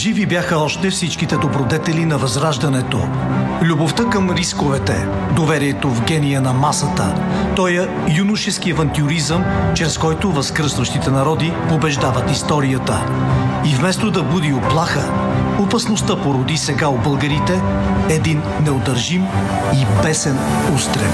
Живи бяха още всичките добродетели на възраждането. Любовта към рисковете, доверието в гения на масата, тоя юношески авантюризъм, чрез който възкръсващите народи побеждават историята. И вместо да буди уплаха, опасността породи сега у българите един неудържим и бесен устрем.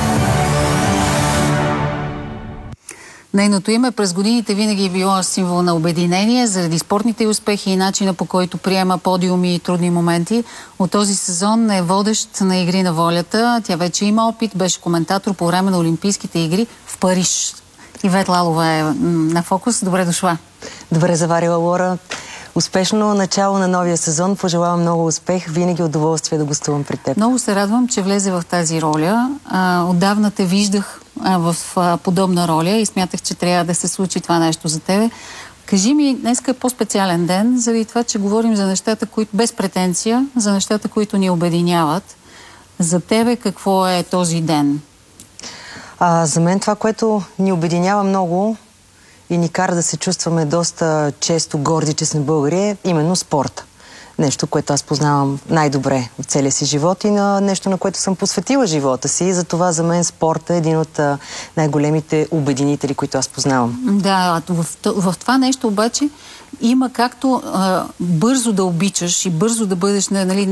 Нейното име през годините винаги е било символ на обединение заради спортните успехи и начина, по който приема подиуми и трудни моменти. От този сезон е водещ на Игри на волята. Тя вече има опит, беше коментатор по време на Олимпийските игри в Париж. Ивет Лалова е на фокус. Добре дошла. Добре заварила, Лора. Успешно начало на новия сезон. Пожелавам много успех. Винаги удоволствие да гостувам при теб. Много се радвам, че влезе в тази роля. Отдавна те виждах в подобна роля и смятах, че трябва да се случи това нещо за тебе. Кажи ми, днеска е по-специален ден, заради това, че говорим за нещата, които без претенция, за нещата, които ни обединяват. За тебе какво е този ден? За мен това, което ни обединява много и ни кара да се чувстваме доста често горди, че сме българи, е именно спорта. Нещо, което аз познавам най-добре в целия си живот и нещо, на което съм посветила живота си. И затова за мен спорта е един от най-големите обединители, които аз познавам. Да, в това нещо обаче има както бързо да обичаш и бързо да бъдеш,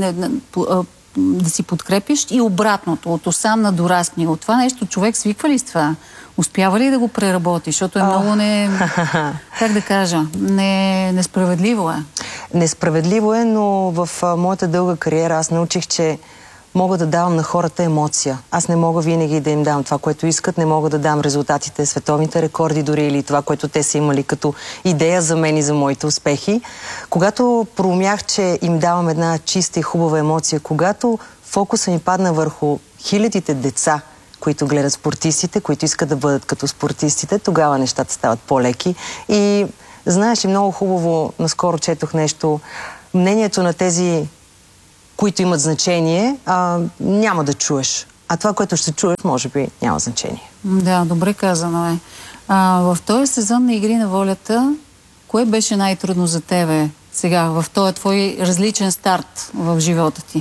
да си подкрепиш и обратното, от осанна до разпни. От това нещо човек свиква ли с това? Успява ли да го преработи? Защото е много как да кажа, несправедливо е. Несправедливо е, но в моята дълга кариера аз научих, че мога да давам на хората емоция. Аз не мога винаги да им дам това, което искат, не мога да дам резултатите, световните рекорди дори или това, което те са имали като идея за мен и за моите успехи. Когато проумях, че им давам една чиста и хубава емоция, когато фокуса ми падна върху хилядите деца, които гледат спортистите, които искат да бъдат като спортистите, тогава нещата стават по-леки. И знаеш ли, много хубаво, наскоро четох нещо, мнението на тези, които имат значение, няма да чуеш. А това, което ще чуеш, може би няма значение. Да, добре казано е. В този сезон на Игри на волята, кое беше най-трудно за тебе сега, в този твой различен старт в живота ти?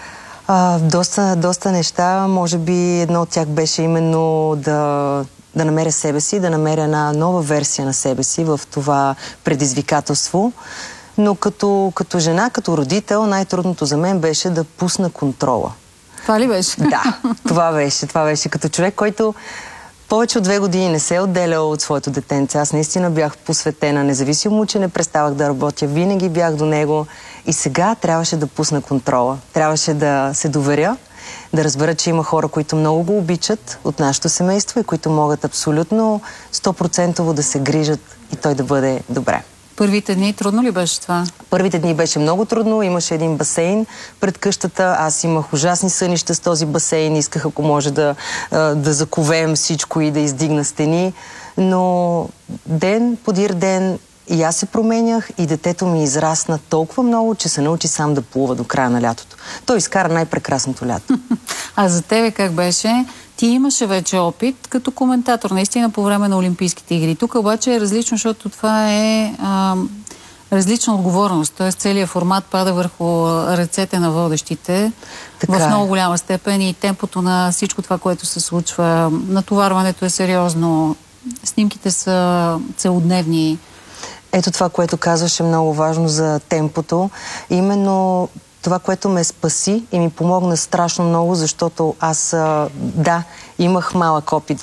Доста неща. Може би едно от тях беше именно да намеря себе си, да намеря една нова версия на себе си в това предизвикателство. Но като жена, като родител, най-трудното за мен беше да пусна контрола. Това ли беше? Да, това беше. Като човек, който повече от 2 години не се е отделял от своето детенце. Аз наистина бях посветена, независимо, че не преставах да работя. Винаги бях до него. И сега трябваше да пусна контрола. Трябваше да се доверя, да разбера, че има хора, които много го обичат от нашето семейство и които могат абсолютно 100% да се грижат и той да бъде добре. Първите дни трудно ли беше това? Първите дни беше много трудно. Имаше един басейн пред къщата. Аз имах ужасни сънища с този басейн. Исках, ако може, да заковем всичко и да издигна стени. Но ден подир ден и аз се променях и детето ми израсна толкова много, че се научи сам да плува до края на лятото. Той изкара най-прекрасното лято. А за тебе как беше? Ти имаше вече опит като коментатор, наистина по време на Олимпийските игри. Тук обаче е различно, защото това е различна отговорност. Т.е. целият формат пада върху ръцете на водещите в много голяма степен и темпото на всичко това, което се случва. Натоварването е сериозно. Снимките са целодневни. Ето това, което казваш, е много важно за темпото. Именно това, което ме спаси и ми помогна страшно много, защото аз, имах малък опит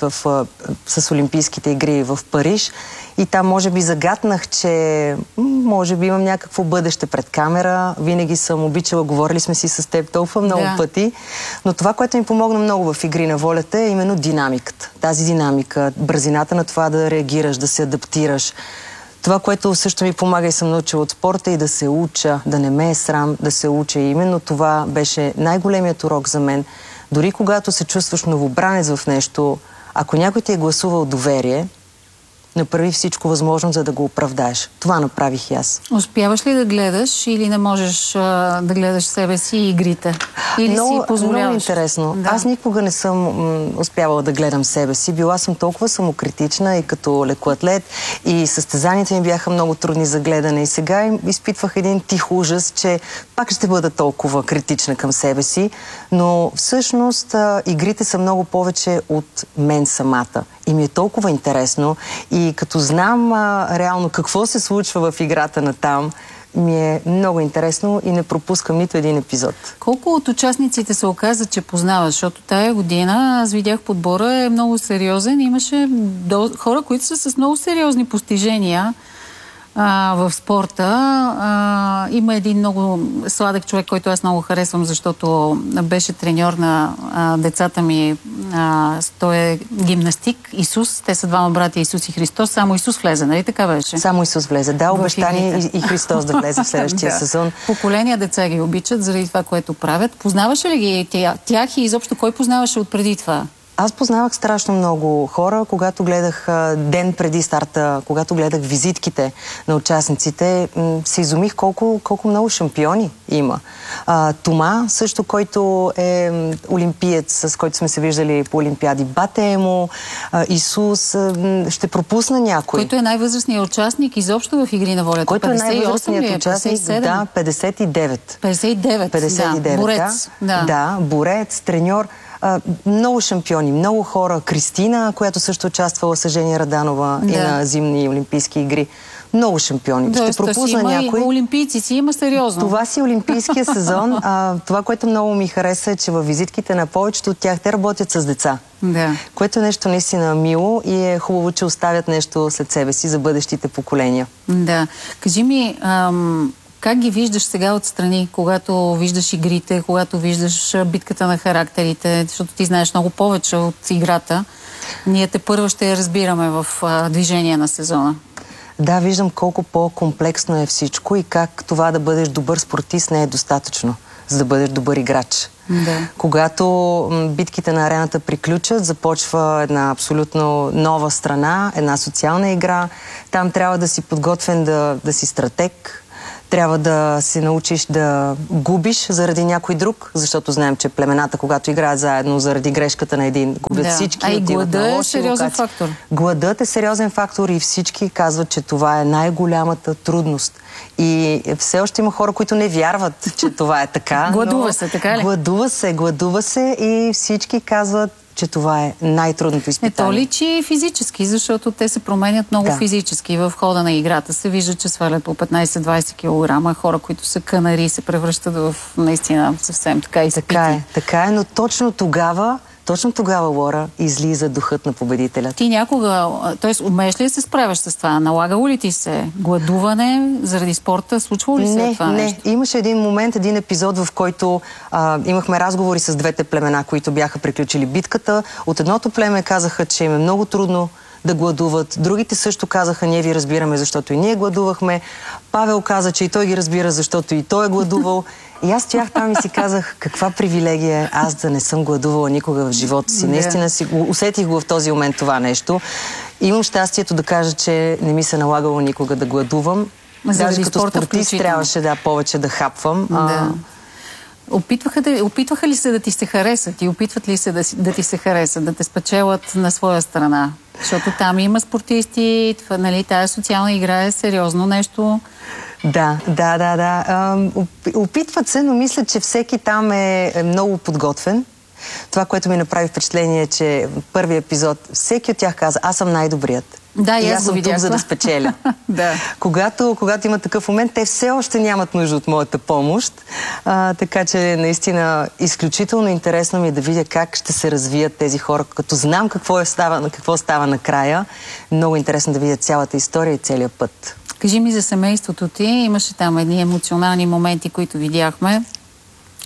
с Олимпийските игри в Париж и там може би загатнах, че може би имам някакво бъдеще пред камера. Винаги съм обичала, говорили сме си с теб толкова много пъти. Но това, което ми помогна много в Игри на волята е именно динамиката. Тази динамика, бързината на това да реагираш, да се адаптираш. Това, което също ми помага и съм научила от спорта и да се уча, да не ме е срам, да се уча. И именно това беше най-големият урок за мен. Дори когато се чувстваш новобранец в нещо, ако някой ти е гласувал доверие, направи всичко възможно, за да го оправдаеш. Това направих и аз. Успяваш ли да гледаш или не можеш да гледаш себе си и игрите? Или си позволяваш? Много интересно. Да. Аз никога не съм успявала да гледам себе си. Била съм толкова самокритична и като лекоатлет, и състезанията ми бяха много трудни за гледане. И сега изпитвах един тих ужас, че пак ще бъда толкова критична към себе си, но всъщност игрите са много повече от мен самата. И ми е толкова интересно. И като знам реално какво се случва в играта на там, ми е много интересно и не пропускам нито един епизод. Колко от участниците се оказа, че познаваш? Защото тая година аз видях подбора е много сериозен. Имаше хора, които са с много сериозни постижения в спорта. Има един много сладък човек, който аз много харесвам, защото беше треньор на децата ми. Той е гимнастик. Исус. Те са двама братя, Исус и Христос. Само Исус влезе, нали така беше? Само Исус влезе. Да, обещание и Христос да влезе в следващия сезон. Поколения деца ги обичат заради това, което правят. Познаваше ли ги тях и изобщо кой познаваше от преди това? Аз познавах страшно много хора, когато гледах ден преди старта, когато гледах визитките на участниците, се изумих колко много шампиони има. Тома, също, който е олимпиец, с който сме се виждали по олимпиади. Бате е му, Исус, ще пропусна някой. Който е най-възрастният участник изобщо в Игри на волята. Който е най-възрастният участник? 57? Да, 59. 59, да. Борец. Да, борец, треньор. Много шампиони, много хора. Кристина, която също участвала с Жени Раданова и на зимни олимпийски игри. Много шампиони. Ще пропусна някой. Олимпийци си има сериозно. Това си олимпийския сезон. Това, което много ми хареса, е, че във визитките на повечето от тях те работят с деца. Да. Което е нещо наистина мило и е хубаво, че оставят нещо след себе си за бъдещите поколения. Да. Кажи ми, как ги виждаш сега отстрани, когато виждаш игрите, когато виждаш битката на характерите, защото ти знаеш много повече от играта. Ние тепърва ще я разбираме в движение на сезона. Да, виждам колко по-комплексно е всичко и как това да бъдеш добър спортист не е достатъчно, за да бъдеш добър играч. Да. Когато битките на арената приключат, започва една абсолютно нова страна, една социална игра. Там трябва да си подготвен да си стратег. Трябва да се научиш да губиш заради някой друг, защото знаем, че племената, когато играят заедно заради грешката на един, губят всички. А и гладът е сериозен фактор. Гладът е сериозен фактор и всички казват, че това е най-голямата трудност. И все още има хора, които не вярват, че това е така. Гладува се, така ли? Гладува се и всички казват, че това е най-трудното изпитание. То личи физически, защото те се променят много физически. В хода на играта се вижда, че свалят по 15-20 кг. Хора, които са кънари, се превръщат в наистина съвсем така изпити. Така е, но точно тогава, Лора, излиза духът на победителя. Ти някога, т.е. умееш ли да се справяш с това? Налагало ли ти се гладуване заради спорта? Случвало ли се това нещо? Не. Имаше един момент, един епизод, в който имахме разговори с двете племена, които бяха приключили битката. От едното племе казаха, че им е много трудно да гладуват. Другите също казаха, ние ви разбираме, защото и ние гладувахме. Павел каза, че и той ги разбира, защото и той е гладувал. И аз стоях там и си казах, каква привилегия е аз да не съм гладувала никога в живота си. Наистина усетих го в този момент това нещо. Имам щастието да кажа, че не ми се налагало никога да гладувам. Даже като спортист трябваше повече да хапвам. Опитваха ли се да ти се харесат и опитват ли се да ти се харесат, да те спечелят на своя страна? Защото там има спортисти, нали, тая социална игра е сериозно нещо. Да. Опитват се, но мисля, че всеки там е много подготвен. Това, което ми направи впечатление е, че в първия епизод всеки от тях каза, аз съм най-добрият. Да, и аз съм тук, за да спечеля. Когато има такъв момент, те все още нямат нужда от моята помощ. Така че наистина изключително интересно ми е да видя как ще се развият тези хора. Като знам какво става накрая, много интересно да видя цялата история и целият път. Кажи ми за семейството ти. Имаше там едни емоционални моменти, които видяхме.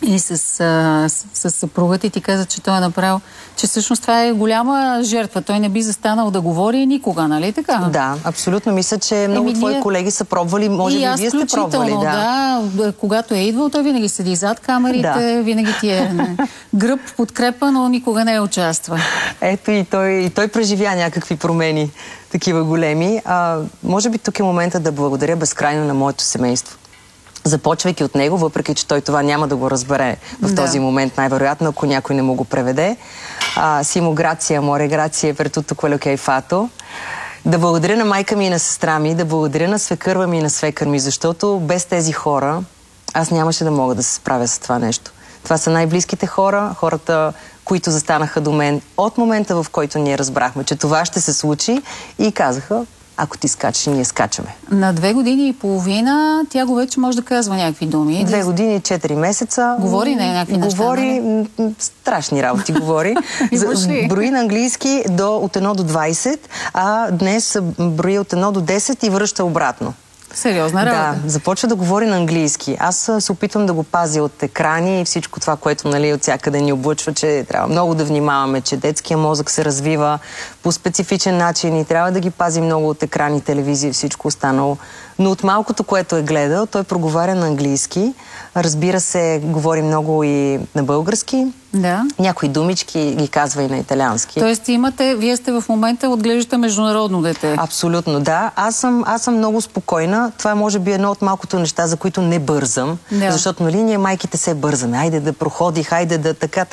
и с съпругата, и ти каза, че той е направил, че всъщност това е голяма жертва. Той не би застанал да говори никога, нали така? Да, абсолютно. Мисля, че много твои колеги са пробвали, може би вие сте пробвали. Да, когато е идвал, той винаги седи зад камерите, винаги ти е гръб, подкрепа, но никога не участва. Ето и той преживя някакви промени, такива големи. Може би тук е момента да благодаря безкрайно на моето семейство. Започвайки от него, въпреки че той това няма да го разбере в този момент, най-вероятно, ако някой не му го преведе. Симо грация, море грация, per tutto quello che hai fatto. Да благодаря на майка ми и на сестра ми, да благодаря на свекърва ми и на свекър ми, защото без тези хора аз нямаше да мога да се справя с това нещо. Това са най-близките хора, хората, които застанаха до мен от момента, в който ние разбрахме, че това ще се случи, и казаха: ако ти скачаш, ние скачаме. На 2 години и половина тя го вече може да казва някакви думи. 2 години и 4 месеца. Говори на някакви неща. Говори страшни работи, говори. Брои на английски от 1 до 20, а днес брои от 1 до 10 и връща обратно. Сериозна работа. Да, започва да говори на английски. Аз се опитвам да го пазя от екрани и всичко това, което от всякъде ни облъчва, че трябва много да внимаваме, че детския мозък се развива по специфичен начин и трябва да ги пази много от екрани, телевизия и всичко останало. Но от малкото, което е гледал, той проговаря на английски. Разбира се, говори много и на български. Да. Някои думички ги казва и на италиански. Тоест вие сте в момента отглеждате международно дете. Абсолютно, да. Аз съм много спокойна. Това е може би едно от малкото неща, за които не бързам. Да. Защото, нали, ние майките се бързаме. Хайде да проходи, хайде да така.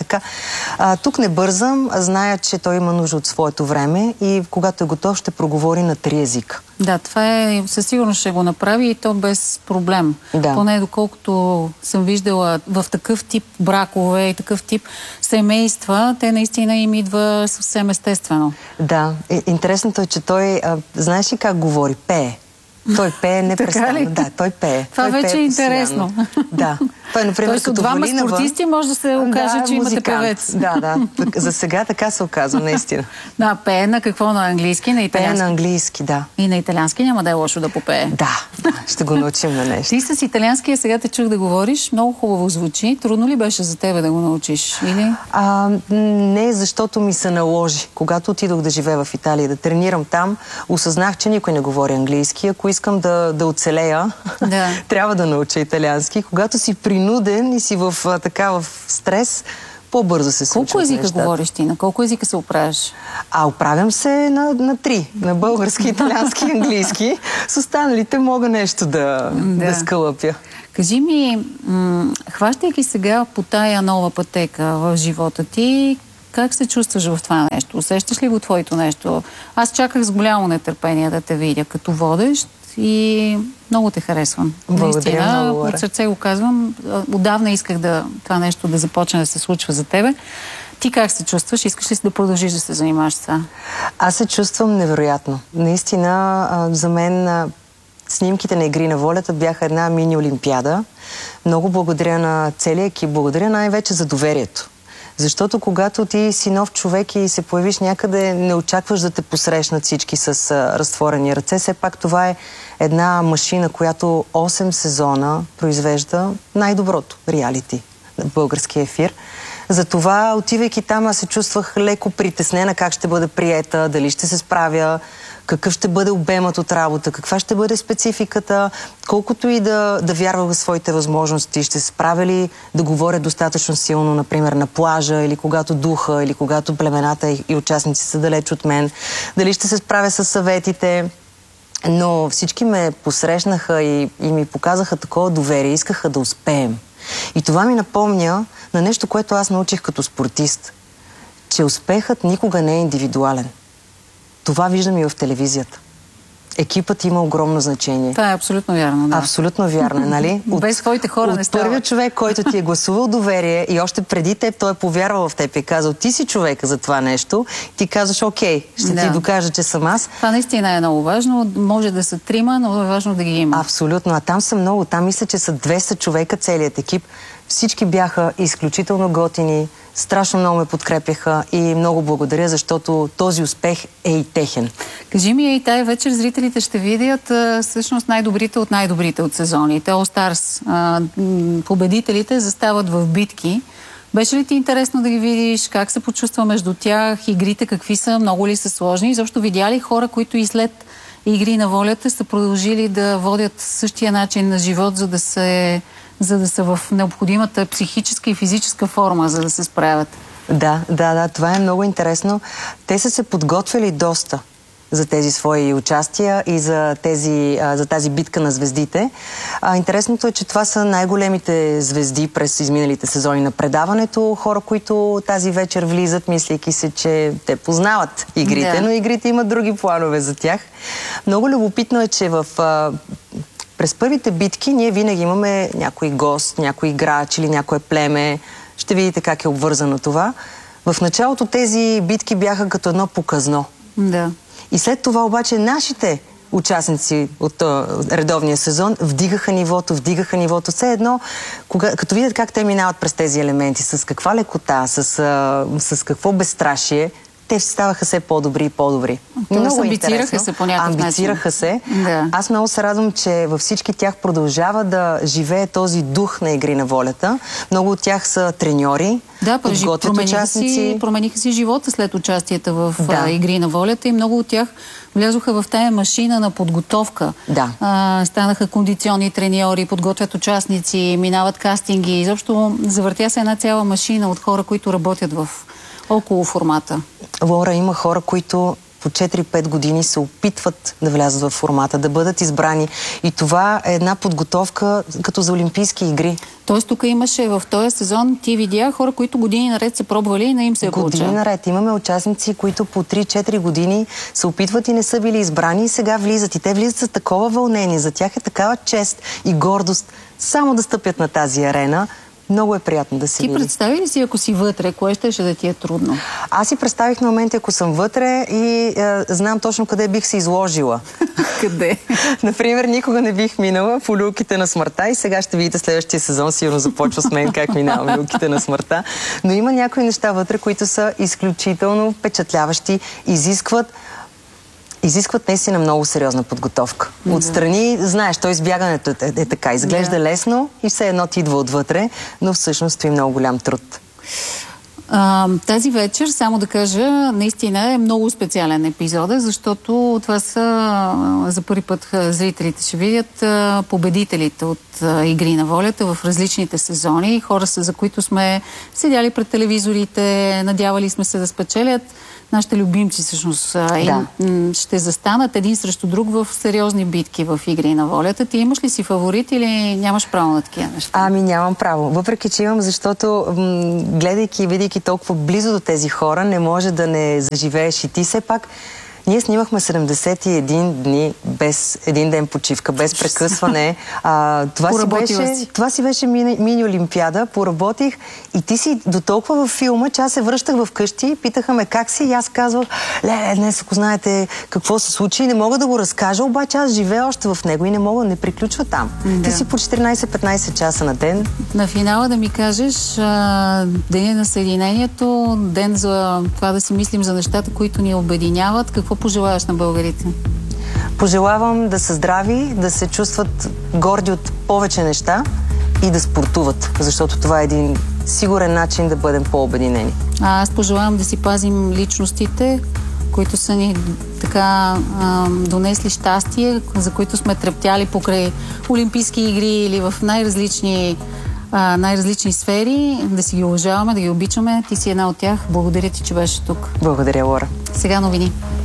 Тук не бързам. Зная, че той има нужда от своето време и когато е готов, ще проговори на 3 езика. Да, това със сигурност ще го направи и то без проблем. Да. Поне доколкото съм виждала в такъв тип бракове и такъв тип семейства, те наистина им идва съвсем естествено. Да, интересното е, че той, знаеш ли как говори? Пее. Той пее непрестанно. Да, той пее. Това той вече пее е интересно. Да. Той, например, Тоест, от двама спортисти може да се окаже, че имате певец. Да. За сега така се оказва, наистина. Да, пее на какво? На английски, на италиански? Пее на английски, да. И на италиански няма да е лошо да попее. Да, ще го научим на нещо. Ти с италианския сега те чух да говориш, много хубаво звучи. Трудно ли беше за тебе да го научиш? Или? Не, защото ми се наложи. Когато отидох да живея в Италия, да тренирам там, осъзнах, че никой не говори английски. Ако искам да оцелея, трябва да науча италиански. Когато си принуден и си в стрес, по-бързо се случват нещата. Колко езика говориш ти? На колко езика се оправяш? Оправям се на 3. На български, италиански и английски. С останалите мога нещо да скълъпя. Кажи ми, хващайки сега по тая нова пътека в живота ти, как се чувстваш в това нещо? Усещаш ли го твоето нещо? Аз чаках с голямо нетърпение да те видя като водещ и много те харесвам. Благодаря много. От сърце го казвам. Отдавна исках това нещо да започне да се случва за тебе. Ти как се чувстваш? Искаш ли да продължиш да се занимаваш с това? Аз се чувствам невероятно. Наистина, за мен снимките на Игри на волята бяха една мини-олимпиада. Много благодаря на целия екип. Благодаря най-вече за доверието. Защото когато ти си нов човек и се появиш някъде, не очакваш да те посрещнат всички с разтворени ръце. Все пак това е една машина, която 8 сезона произвежда най-доброто реалити на българския ефир. Затова, отивайки там, аз се чувствах леко притеснена как ще бъда приета, дали ще се справя, какъв ще бъде обемът от работа, каква ще бъде спецификата, колкото и да вярвах в своите възможности, ще се справя ли да говоря достатъчно силно, например, на плажа, или когато духа, или когато племената и участници са далеч от мен, дали ще се справя с съветите. Но всички ме посрещнаха и ми показаха такова доверие, искаха да успеем. И това ми напомня на нещо, което аз научих като спортист, че успехът никога не е индивидуален. Това виждам и в телевизията. Екипът има огромно значение. Това е абсолютно вярно, да. Абсолютно вярно, нали? Без своите хора не става. От първият човек, който ти е гласувал доверие и още преди теб той е повярвал в теб и е казал, ти си човека за това нещо, ти казваш, окей, ще ти докажа, че съм аз. Това наистина е много важно. Може да са 3, но е важно да ги има. Абсолютно. А там са много. Там мисля, че са 200 човека целият екип. Всички бяха изключително готини, страшно много ме подкрепяха и много благодаря, защото този успех е и техен. Кажи ми, и тая вечер зрителите ще видят всъщност най-добрите от сезоните. All Stars. Победителите застават в битки. Беше ли ти интересно да ги видиш? Как се почувства между тях? Игрите какви са? Много ли са сложни? Защо видя ли хора, които и след игри на волята са продължили да водят същия начин на живот, за да са в необходимата психическа и физическа форма, за да се справят? Да, това е много интересно. Те са се подготвили доста за тези свои участия и за тази битка на звездите. Интересното е, че това са най-големите звезди през изминалите сезони на предаването. Хора, които тази вечер влизат, мислейки се, че те познават игрите, но игрите имат други планове за тях. Много любопитно е, че през първите битки ние винаги имаме някой гост, някой играч или някое племе. Ще видите как е обвързано това. В началото тези битки бяха като едно показно. Да. И след това обаче нашите участници от редовния сезон вдигаха нивото. Все едно, като видят как те минават през тези елементи, с каква лекота, с какво безстрашие, те ставаха все по-добри и по-добри. Много амбицираха се по някакъв начин. Амбицираха се. Да. Аз много се радвам, че във всички тях продължава да живее този дух на игри на волята. Много от тях са треньори, подготвят участници. Промениха си живота след участията в игри на волята и много от тях влязоха в тая машина на подготовка. Да. Станаха кондиционни треньори, подготвят участници, минават кастинги. Изобщо завъртя се една цяла машина от хора, които работят около формата. Лора, има хора, които по 4-5 години се опитват да влязат в формата, да бъдат избрани. И това е една подготовка като за Олимпийски игри. Тоест тук имаше в този сезон, ти видя хора, които години наред са пробвали и не им се е получава. Години наред. Имаме участници, които по 3-4 години се опитват и не са били избрани и сега влизат. И те влизат с такова вълнение. За тях е такава чест и гордост само да стъпят на тази арена. Много е приятно да се види. Ти представи ли си, ако си вътре, кое ще да ти е трудно? Аз си представих на моменти, ако съм вътре и знам точно къде бих се изложила. Къде? Например, никога не бих минала по люлките на смъртта и сега ще видите следващия сезон, сигурно започва с мен как минавам люлките на смъртта. Но има някои неща вътре, които са изключително впечатляващи, изискват наистина много сериозна подготовка. Отстрани, знаеш, то избягането е така. Изглежда лесно и все едно ти идва отвътре, но всъщност стои много голям труд. Тази вечер, само да кажа, наистина е много специален епизод, защото това са за първи път зрителите ще видят победителите от игри на волята в различните сезони. Хора, за които сме седяли пред телевизорите, надявали сме се да спечелят. Нашите любимци всъщност ще застанат един срещу друг в сериозни битки в игри на волята. Ти имаш ли си фаворит или нямаш право на такива неща? Ами нямам право. Въпреки че имам, защото гледайки и видейки толкова близо до тези хора, не може да не заживееш и ти. Все пак ние снимахме 71 дни без един ден почивка, без прекъсване. Това си беше мини-олимпиада. Поработих и ти си до толкова във филма, че аз се връщах вкъщи, питаха ме как си и аз казвах, днес ако знаете какво се случи, не мога да го разкажа, обаче аз живея още в него и не приключва там. Ти си по 14-15 часа на ден. На финала да ми кажеш, деня на съединението, ден за това да си мислим за нещата, които ни обединяват. Какво пожелаваш на българите? Пожелавам да са здрави, да се чувстват горди от повече неща и да спортуват, защото това е един сигурен начин да бъдем по-обединени. Аз пожелавам да си пазим личностите, които са ни така донесли щастие, за които сме трептяли покрай Олимпийски игри или в най-различни сфери, да си ги уважаваме, да ги обичаме. Ти си една от тях. Благодаря ти, че беше тук. Благодаря, Лора. Сега новини.